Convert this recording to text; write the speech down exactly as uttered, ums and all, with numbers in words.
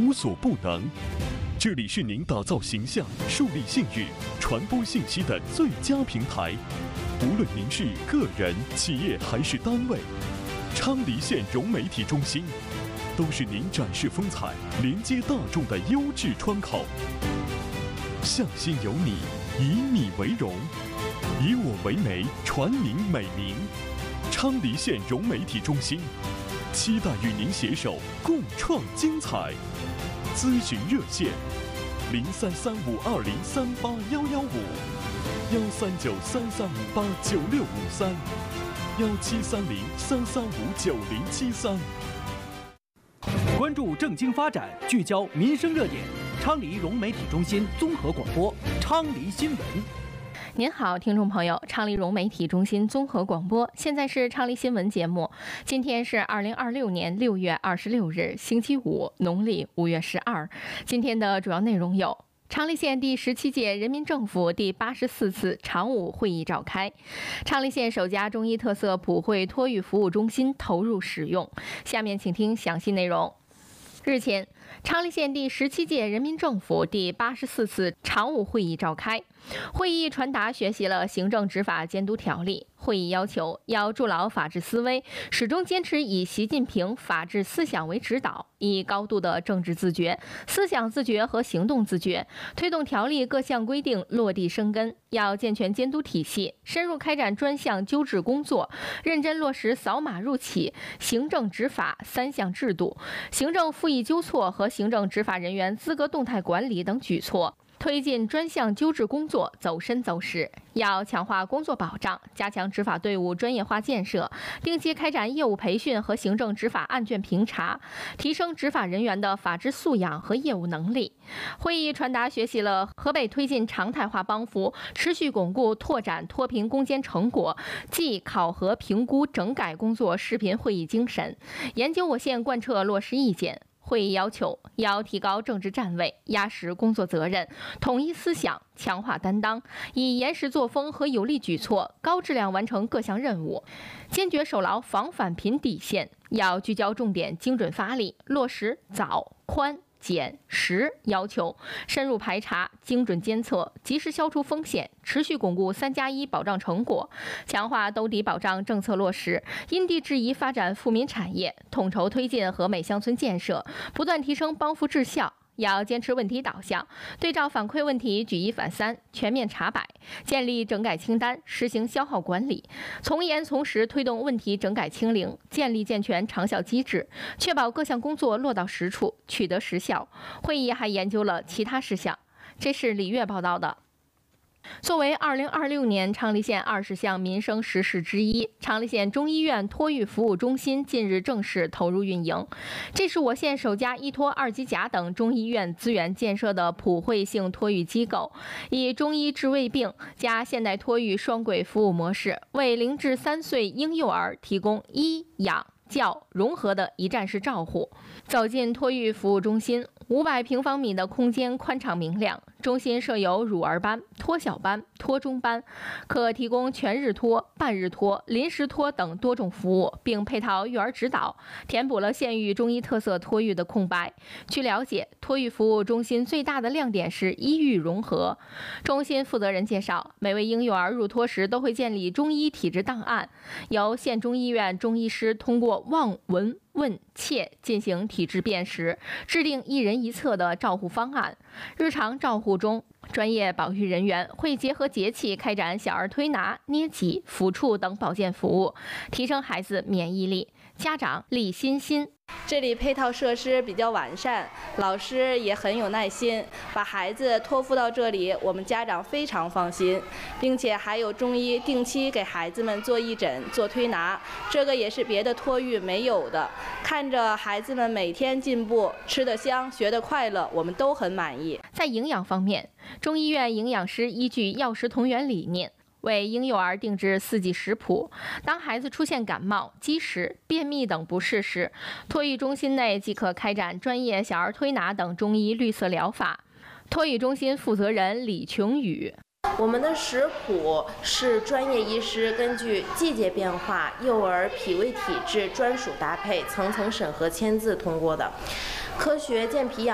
无所不能。这里是您打造形象、树立信誉、传播信息的最佳平台。无论您是个人、企业还是单位，昌黎县融媒体中心都是您展示风采、连接大众的优质窗口。向心有你，以你为荣，以我为媒，传您美名。昌黎县融媒体中心期待与您携手共创精彩。咨询热线：零三三五二零三八幺幺五，幺三九三三五八九六五三，幺七三零三三五九零七三。 关注政经发展，聚焦民生热点。昌黎融媒体中心综合广播，昌黎新闻。 您好，听众朋友，昌黎融媒体中心综合广播，现在是昌黎新闻节目。今天是二零二六年六月二十六日，星期五，农历五月十二。今天的主要内容有：昌黎县第十七届人民政府第八十四次常务会议召开，昌黎县首家中医特色普惠托育服务中心投入使用。下面请听详细内容。日前，昌黎县第十七届人民政府第八十四次常务会议召开，会议传达学习了行政执法监督条例。会议要求要筑牢法治思维，始终坚持以习近平法治思想为指导，以高度的政治自觉、思想自觉和行动自觉，推动条例各项规定落地生根。要健全监督体系，深入开展专项纠治工作，认真落实扫码入企、行政执法三项制度、行政复议纠错和行政执法人员资格动态管理等举措，推进专项纠治工作走深走实。要强化工作保障，加强执法队伍专业化建设，定期开展业务培训和行政执法案卷评查，提升执法人员的法治素养和业务能力。会议传达学习了河北推进常态化帮扶、持续巩固拓展脱贫攻坚成果暨考核评估整改工作视频会议精神，研究我县贯彻落实意见。会议要求要提高政治站位，压实工作责任，统一思想，强化担当，以严实作风和有力举措，高质量完成各项任务，坚决守牢防反贫底线。要聚焦重点，精准发力，落实早、宽、减、实要求，深入排查，精准监测，及时消除风险，持续巩固三加一保障成果，强化兜底保障政策落实，因地制宜发展富民产业，统筹推进和美乡村建设，不断提升帮扶质效。要坚持问题导向，对照反馈问题举一反三，全面查摆，建立整改清单，实行消耗管理，从严从实推动问题整改清零，建立健全长效机制，确保各项工作落到实处，取得实效。会议还研究了其他事项。这是李月报道的。作为二零二六年昌黎县二十项民生实事之一，昌黎县中医院托育服务中心近日正式投入运营。这是我县首家依托二级甲等中医院资源建设的普惠性托育机构，以中医治胃病加现代托育双轨服务模式，为零至三岁婴幼儿提供医养教融合的一站式照护。走进托育服务中心，五百平方米的空间宽敞明亮，中心设有乳儿班、托小班、托中班，可提供全日托、半日托、临时托等多种服务，并配套育儿指导，填补了县域中医特色托育的空白。据了解，托育服务中心最大的亮点是医育融合。中心负责人介绍，每位婴幼儿入托时都会建立中医体质档案，由县中医院中医师通过望、闻、问、切进行体质辨识，制定一人一策的照护方案。日常照护中，专业保育人员会结合节气开展小儿推拿、捏脊、抚触等保健服务，提升孩子免疫力。家长李欣欣。 这里配套设施比较完善，老师也很有耐心，把孩子托付到这里，我们家长非常放心，并且还有中医定期给孩子们做义诊、做推拿，这个也是别的托育没有的。看着孩子们每天进步，吃得香，学得快乐，我们都很满意。 在营养方面，中医院营养师依据药食同源理念，为婴幼儿定制四季食谱。当孩子出现感冒、积食、便秘等不适时，托育中心内即可开展专业小儿推拿等中医绿色疗法。托育中心负责人李琼宇。 我们的食谱是专业医师根据季节变化、幼儿脾胃体质专属搭配，层层审核签字通过的。科学健脾养